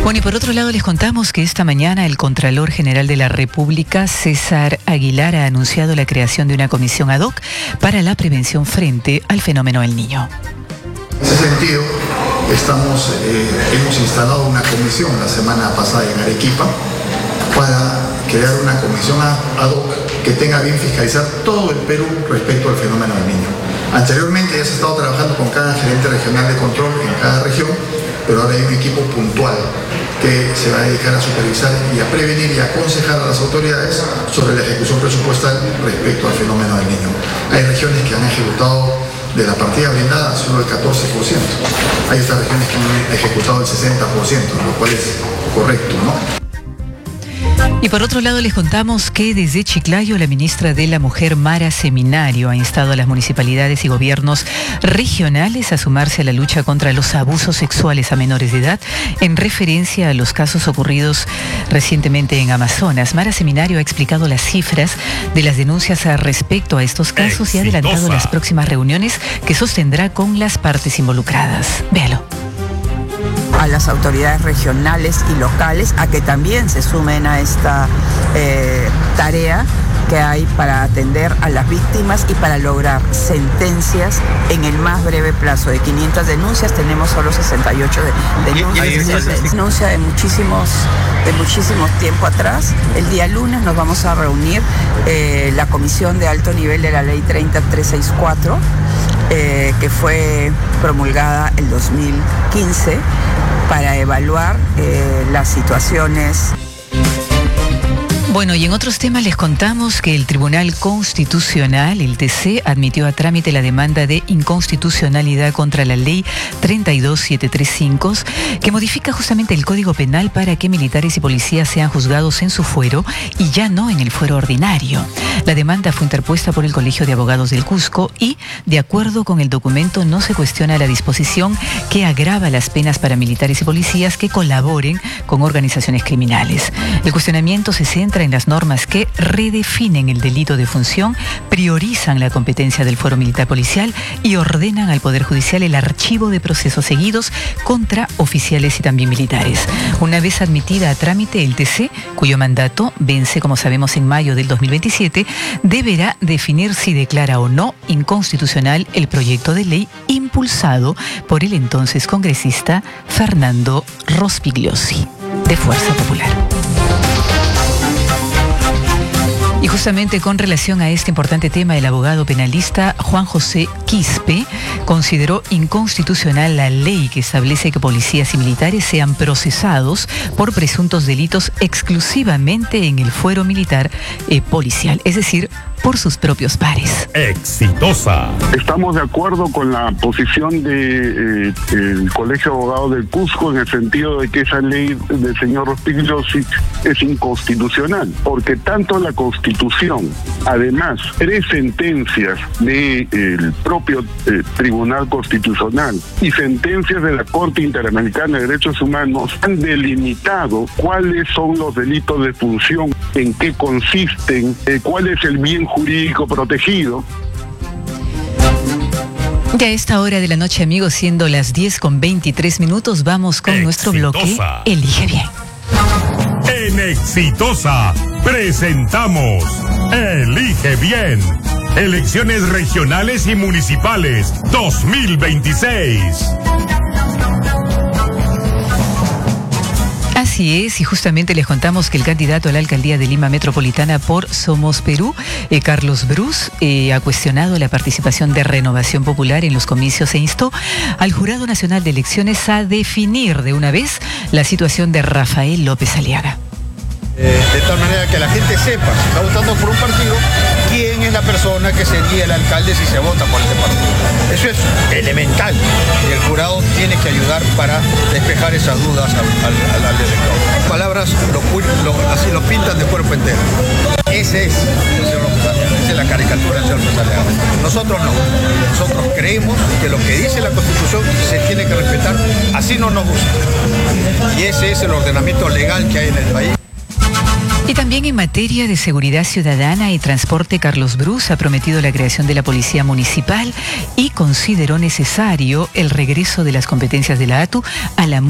Bueno, y por otro lado les contamos que esta mañana el Contralor General de la República, César Aguilar, ha anunciado la creación de una comisión ad hoc para la prevención frente al fenómeno del Niño. En ese sentido, hemos instalado una comisión la semana pasada en Arequipa para crear una comisión ad hoc que tenga bien fiscalizar todo el Perú respecto al fenómeno del Niño. Anteriormente ya se ha estado trabajando con cada gerente regional de control en cada región, pero ahora hay un equipo puntual que se va a dedicar a supervisar y a prevenir y a aconsejar a las autoridades sobre la ejecución presupuestal respecto al fenómeno del Niño. Hay regiones que han ejecutado de la partida blindada solo el 14%. Hay otras regiones que han ejecutado el 60%, lo cual es correcto, ¿no? Y por otro lado les contamos que desde Chiclayo la ministra de la Mujer, Mara Seminario, ha instado a las municipalidades y gobiernos regionales a sumarse a la lucha contra los abusos sexuales a menores de edad en referencia a los casos ocurridos recientemente en Amazonas. Mara Seminario ha explicado las cifras de las denuncias respecto a estos casos y ha adelantado las próximas reuniones que sostendrá con las partes involucradas. Véalo. A las autoridades regionales y locales a que también se sumen a esta tarea que hay para atender a las víctimas y para lograr sentencias en el más breve plazo. De 500 denuncias tenemos solo 68 denuncias. Denuncia de muchísimos tiempo atrás. El día lunes nos vamos a reunir la comisión de alto nivel de la ley 30364 que fue promulgada el 2015 para evaluar las situaciones. Bueno, y en otros temas les contamos que el Tribunal Constitucional, el TC, admitió a trámite la demanda de inconstitucionalidad contra la Ley 32735, que modifica justamente el Código Penal para que militares y policías sean juzgados en su fuero y ya no en el fuero ordinario. La demanda fue interpuesta por el Colegio de Abogados del Cusco y, de acuerdo con el documento, no se cuestiona la disposición que agrava las penas para militares y policías que colaboren con organizaciones criminales. El cuestionamiento se centra en las normas que redefinen el delito de función, priorizan la competencia del fuero militar policial y ordenan al Poder Judicial el archivo de procesos seguidos contra oficiales y también militares. Una vez admitida a trámite, el TC, cuyo mandato vence, como sabemos, en mayo del 2027, deberá definir si declara o no inconstitucional el proyecto de ley impulsado por el entonces congresista Fernando Rospigliosi, de Fuerza Popular. Y justamente con relación a este importante tema, el abogado penalista Juan José Quispe consideró inconstitucional la ley que establece que policías y militares sean procesados por presuntos delitos exclusivamente en el fuero militar policial, es decir, por sus propios pares. Exitosa. Estamos de acuerdo con la posición del Colegio de Abogados del Cusco en el sentido de que esa ley del señor Rospigliosi es inconstitucional, porque tanto la Constitución, además, 3 sentencias del propio Tribunal Constitucional y sentencias de la Corte Interamericana de Derechos Humanos han delimitado cuáles son los delitos de función, en qué consisten, cuál es el bien jurídico protegido. Ya a esta hora de la noche, amigos, siendo las 10:23, vamos con nuestro bloque Elige Bien. En Exitosa presentamos Elige Bien. Elecciones regionales y municipales 2026. Así es, y justamente les contamos que el candidato a la alcaldía de Lima Metropolitana por Somos Perú, Carlos Brus, ha cuestionado la participación de Renovación Popular en los comicios e instó al Jurado Nacional de Elecciones a definir de una vez la situación de Rafael López Aliaga. De tal manera que la gente sepa, si está votando por un partido, quién es la persona que sería el alcalde si se vota por ese partido. Eso es elemental y el jurado tiene que ayudar para despejar esas dudas al elector. Palabras así lo pintan de cuerpo entero. Ese es el señor López Aliaga, esa es la caricatura del señor López Aliaga. Nosotros no, nosotros creemos que lo que dice la Constitución se tiene que respetar, así no nos gusta. Y ese es el ordenamiento legal que hay en el país. Y también en materia de seguridad ciudadana y transporte, Carlos Brus ha prometido la creación de la Policía Municipal y consideró necesario el regreso de las competencias de la ATU a la